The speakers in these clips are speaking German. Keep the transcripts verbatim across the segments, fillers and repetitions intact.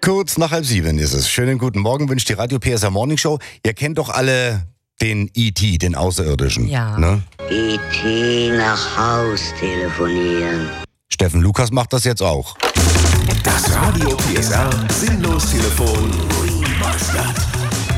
Kurz nach halb sieben ist es. Schönen guten Morgen, wünscht die Radio P S R Morning Show. Ihr kennt doch alle den E T, den Außerirdischen. Ja. Ne? E T nach Haus telefonieren. Steffen Lukas macht das jetzt auch. Das Radio P S R Sinnlos-Telefon. Was das?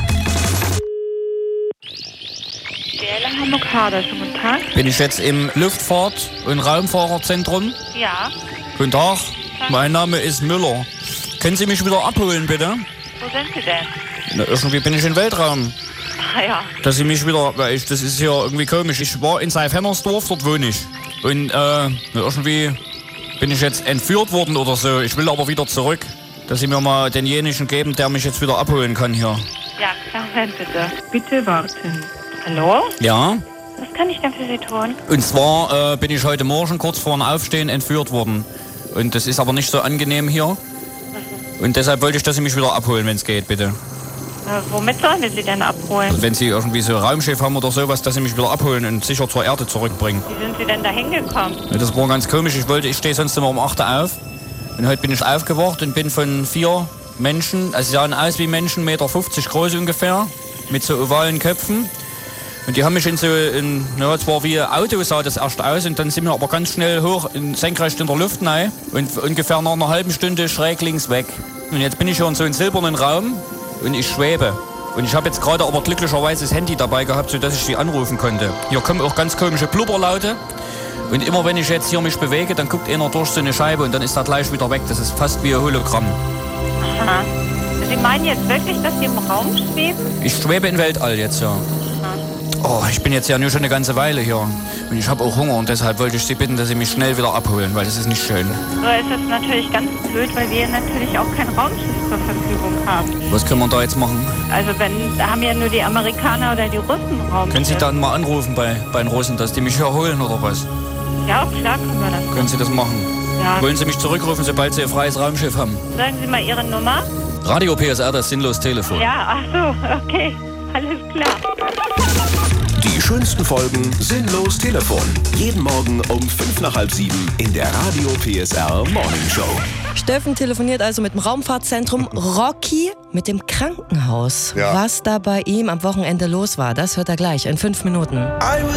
D L Hamburg Hader, schönen guten Tag. Bin ich jetzt im Luftfahrt- und Raumfahrerzentrum? Ja. Guten Tag, mein Name ist Müller. Können Sie mich wieder abholen, bitte? Wo sind Sie denn? Na, irgendwie bin ich im Weltraum. Ah ja. Dass Sie mich wieder, weil ich, das ist hier irgendwie komisch. Ich war in Seyfennersdorf, dort wohne ich. Und äh, irgendwie bin ich jetzt entführt worden oder so. Ich will aber wieder zurück. Dass Sie mir mal denjenigen geben, der mich jetzt wieder abholen kann hier. Ja, klar, Moment bitte. Bitte warten. Hallo? Ja? Was kann ich denn für Sie tun? Und zwar äh, bin ich heute Morgen kurz vor dem Aufstehen entführt worden. Und das ist aber nicht so angenehm hier. Und deshalb wollte ich, dass Sie mich wieder abholen, wenn es geht, bitte. Äh, womit sollen wir Sie denn abholen? Also wenn Sie irgendwie so ein Raumschiff haben oder sowas, dass Sie mich wieder abholen und sicher zur Erde zurückbringen. Wie sind Sie denn da hingekommen? Ja, das war ganz komisch. Ich wollte, ich stehe sonst immer um acht Uhr auf. Und heute bin ich aufgewacht und bin von vier Menschen, also sie sahen aus wie Menschen, eins Komma fünfzig Meter groß ungefähr, mit so ovalen Köpfen. Und die haben mich in so, in, ja, zwar wie ein Auto sah das erst aus, und dann sind wir aber ganz schnell hoch, in, senkrecht in der Luft rein und ungefähr nach einer halben Stunde schräg links weg. Und jetzt bin ich hier in so einem silbernen Raum und ich schwebe. Und ich habe jetzt gerade aber glücklicherweise das Handy dabei gehabt, sodass ich sie anrufen konnte. Hier kommen auch ganz komische Blubberlaute. Und immer wenn ich jetzt hier mich bewege, dann guckt einer durch so eine Scheibe und dann ist er gleich wieder weg. Das ist fast wie ein Hologramm. Aha. Sie meinen jetzt wirklich, dass Sie im Raum schweben? Ich schwebe im Weltall jetzt, ja. Oh, ich bin jetzt ja nur schon eine ganze Weile hier. Und ich habe auch Hunger und deshalb wollte ich Sie bitten, dass Sie mich schnell wieder abholen, weil das ist nicht schön. So ist es natürlich ganz blöd, weil wir natürlich auch kein Raumschiff zur Verfügung haben. Was können wir da jetzt machen? Also wenn, da haben ja nur die Amerikaner oder die Russen Raumschiff. Können Sie dann mal anrufen bei, bei den Russen, dass die mich hier holen oder was? Ja, klar können wir das. Können Sie das machen? Ja. Wollen Sie mich zurückrufen, sobald Sie ein freies Raumschiff haben? Sagen Sie mal Ihre Nummer. Radio P S R, das Sinnlos-Telefon. Ja, ach so, okay. Alles klar. Die schönsten Folgen Sinnlos-Telefon. Jeden Morgen um fünf nach halb sieben in der Radio P S R Morning Show. Steffen telefoniert also mit dem Raumfahrtzentrum, Rocky mit dem Krankenhaus. Ja. Was da bei ihm am Wochenende los war, das hört er gleich in fünf Minuten. I was